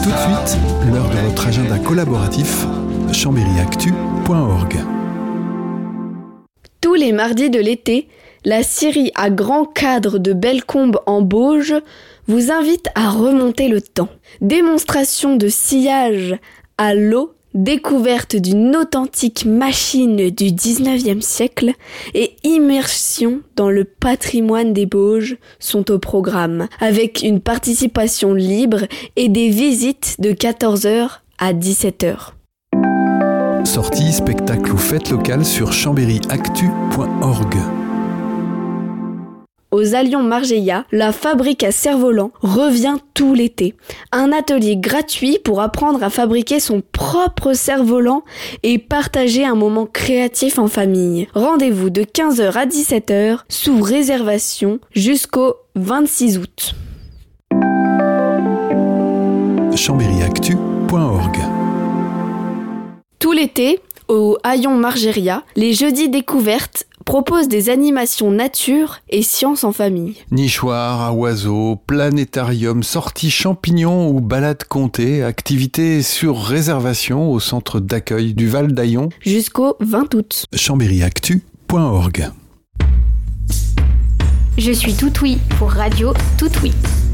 Tout de suite, l'heure de votre agenda collaboratif, chambéryactu.org. Tous les mardis de l'été, la scierie à grand cadre de Bellecombe en Bauges vous invite à remonter le temps. Démonstration de sciage à l'eau, découverte d'une authentique machine du 19e siècle et immersion dans le patrimoine des Bauges sont au programme, avec une participation libre et des visites de 14h à 17h. Sorties, spectacles ou fêtes locales sur chambéryactu.org. Aux Allions-Margeillat, la fabrique à cerf-volant revient tout l'été. Un atelier gratuit pour apprendre à fabriquer son propre cerf-volant et partager un moment créatif en famille. Rendez-vous de 15h à 17h sous réservation jusqu'au 26 août. chambéryactu.org. Tout l'été, au Haillons-Margeria, les jeudis découvertes proposent des animations nature et sciences en famille. Nichoirs à oiseaux, planétarium, sorties champignons ou balades comptées, activités sur réservation au centre d'accueil du Val d'Aillon Jusqu'au 20 août. chambéryactu.org. Je suis tout oui pour Radio Tout Oui.